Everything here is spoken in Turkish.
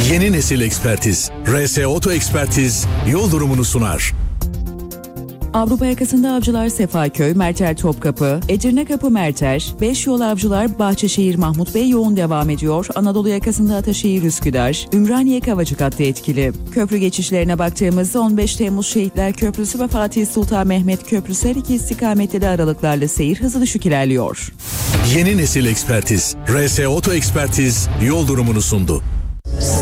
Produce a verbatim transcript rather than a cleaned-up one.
Yeni nesil ekspertiz. R S Oto Ekspertiz yol durumunu sunar. Avrupa yakasında Avcılar Sefaköy, Merter Topkapı, Edirnekapı Merter, beş yol Avcılar Bahçeşehir Mahmut Bey yoğun devam ediyor. Anadolu yakasında Ataşehir Üsküdar, Ümraniye Kavacık hattı etkili. Köprü geçişlerine baktığımızda on beş Temmuz Şehitler Köprüsü ve Fatih Sultan Mehmet Köprüsü her iki istikamette de aralıklarla seyir hızlı düşük ilerliyor. Yeni nesil ekspertiz. R S Oto Ekspertiz yol durumunu sundu.